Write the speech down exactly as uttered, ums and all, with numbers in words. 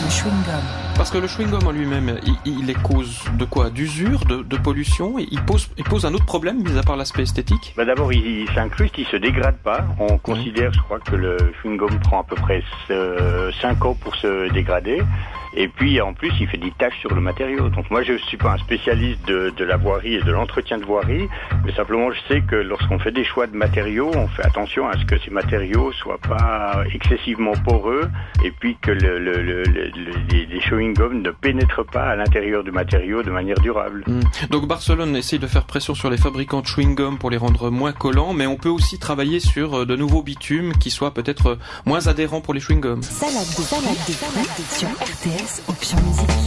le chewing-gum. Parce que le chewing-gum en lui-même, il, il est cause de quoi? D'usure, de, de pollution? Il pose, il pose un autre problème, mis à part l'aspect esthétique? Bah d'abord, il, il s'incruste, il se dégrade pas. On oui. considère, je crois, que le chewing-gum prend à peu près cinq ans pour se dégrader. Et puis, en plus, il fait des taches sur le matériau. Donc moi, je suis pas un spécialiste de, de la voirie et de l'entretien de voirie, mais simplement, je sais que lorsqu'on fait des choix de matériaux, on fait attention à ce que ces matériaux soient pas excessivement poreux, et puis que le, le, le, le, les, les chewing-gums ne pénètrent pas à l'intérieur du matériau de manière durable. Mmh. Donc Barcelone essaie de faire pression sur les fabricants de chewing-gum pour les rendre moins collants, mais on peut aussi travailler sur de nouveaux bitumes qui soient peut-être moins adhérents pour les chewing-gums. Salade de salade de fruits sur R T S Option Musique.